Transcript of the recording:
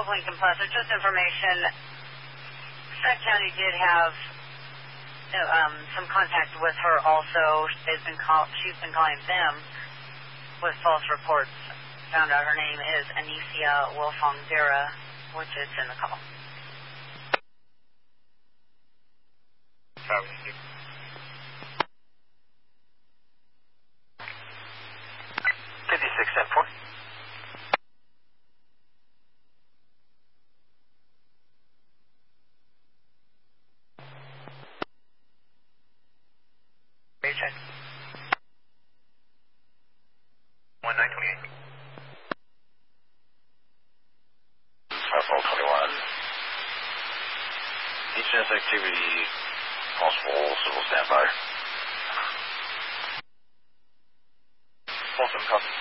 Lincoln Plaza. Just information. Sac County did have some contact with her also. She's been calling them with false reports. Found out her name is Anicia Wilfong-Vera, which is in the call. 56-10-4. Check. 1928. Alpha 21. Defense activity, possible civil standby. Folsom, copy.